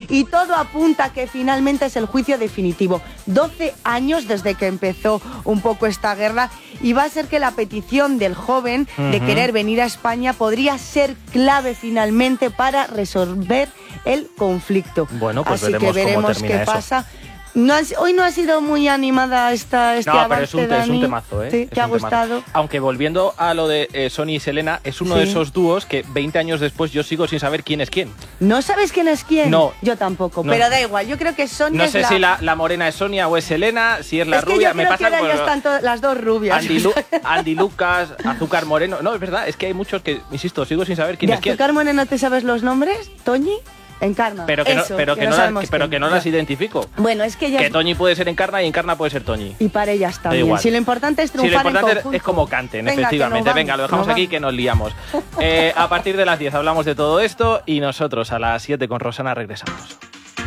y todo apunta a que finalmente es el juicio definitivo. 12 años desde que empezó un poco esta guerra y va a ser que la petición del joven de querer venir a España podría ser clave finalmente para resolver el conflicto. Bueno, pues así que veremos qué pasa. Hoy no ha sido muy animada este avance, pero es un Dani. temazo, ¿eh? Sí, ¿te ha gustado? Aunque volviendo a lo de Sonia y Selena, es uno de esos dúos que 20 años después yo sigo sin saber quién es quién. ¿No sabes quién es quién? No. Yo tampoco, No. pero da igual. Yo creo que Sonia No sé si la morena es Sonia o es Selena, si es la rubia. Yo creo que ahora ya están las dos rubias. Andy Lucas, Azúcar Moreno. No, es verdad, es que hay muchos que, insisto, sigo sin saber quién es quién. ¿De Azúcar Moreno te sabes los nombres? ¿Toñi? Encarna. Pero que no las identifico. Bueno, es que ella... Que Toñi puede ser Encarna y Encarna puede ser Toñi. Y para ellas también. Si lo importante es triunfar en conjunto. Es como canten, efectivamente. Venga, lo dejamos aquí que nos liamos. A partir de las 10 hablamos de todo esto y nosotros a las 7 con Rosana regresamos.